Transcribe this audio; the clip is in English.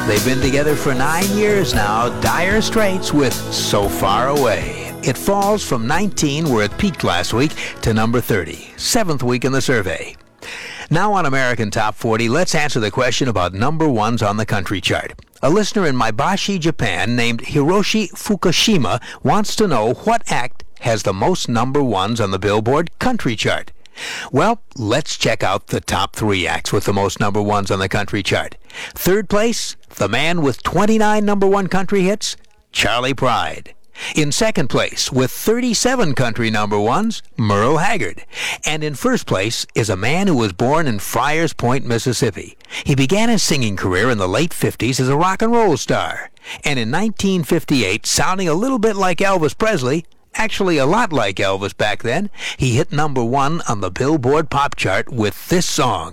They've been together for 9 years now. Dire Straits with So Far Away. It falls from 19, where it peaked last week, to number 30, 7th week in the survey. Now on American Top 40, let's answer the question about number ones on the country chart. A listener in Maebashi, Japan, named Hiroshi Fukushima, wants to know what act has the most number ones on the Billboard country chart. Well, let's check out the top 3 acts with the most number ones on the country chart. 3rd place, the man with 29 number 1 country hits, Charlie Pride. In 2nd place, with 37 country number 1s, Merle Haggard. And in 1st place is a man who was born in Friars Point, Mississippi. He began his singing career in the late 50s as a rock and roll star. And in 1958, sounding a little bit like Elvis Presley, actually a lot like Elvis back then, he hit number 1 on the Billboard Pop chart with this song.